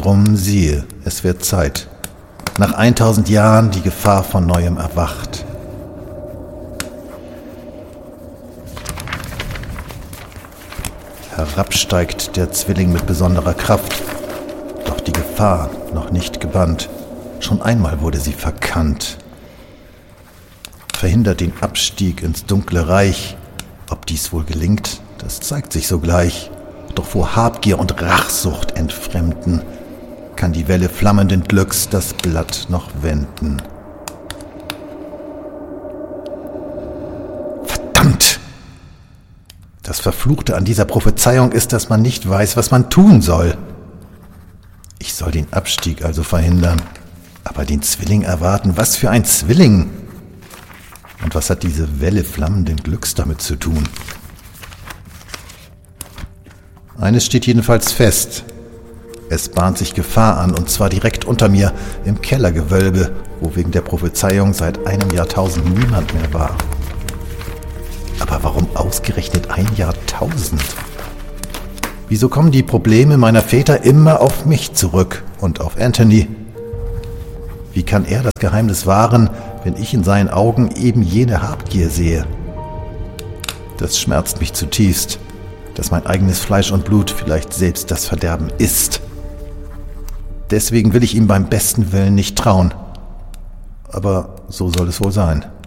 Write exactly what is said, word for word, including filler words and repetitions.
drum siehe, es wird Zeit. Nach eintausend Jahren die Gefahr von Neuem erwacht. Herabsteigt der Zwilling mit besonderer Kraft, doch die Gefahr noch nicht gebannt. Schon einmal wurde sie verkannt. Verhindert den Abstieg ins dunkle Reich. Ob dies wohl gelingt, das zeigt sich sogleich. Doch vor Habgier und Rachsucht entfremden, kann die Welle flammenden Glücks das Blatt noch wenden. Verdammt! Das Verfluchte an dieser Prophezeiung ist, dass man nicht weiß, was man tun soll. Ich soll den Abstieg also verhindern, aber den Zwilling erwarten. Was für ein Zwilling! Und was hat diese Welle flammenden Glücks damit zu tun? Eines steht jedenfalls fest. Es bahnt sich Gefahr an, und zwar direkt unter mir im Kellergewölbe, wo wegen der Prophezeiung seit einem Jahrtausend niemand mehr war. Aber warum ausgerechnet ein Jahrtausend? Wieso kommen die Probleme meiner Väter immer auf mich zurück und auf Anthony? Wie kann er das Geheimnis wahren, wenn ich in seinen Augen eben jene Habgier sehe? Das schmerzt mich zutiefst, dass mein eigenes Fleisch und Blut vielleicht selbst das Verderben ist. Deswegen will ich ihm beim besten Willen nicht trauen. Aber so soll es wohl sein.